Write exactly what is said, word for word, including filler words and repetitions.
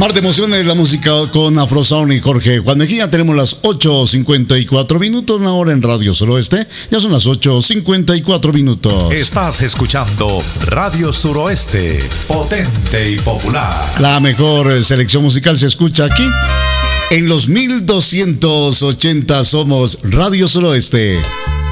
Mar de emociones, la música con Afrosound y Jorge Juan Mejía. Tenemos las ocho cincuenta y cuatro minutos, una hora en Radio Suroeste. Ya son las ocho cincuenta y cuatro minutos. Estás escuchando Radio Suroeste, potente y popular. La mejor selección musical se escucha aquí. En los mil doscientos ochenta somos Radio Suroeste.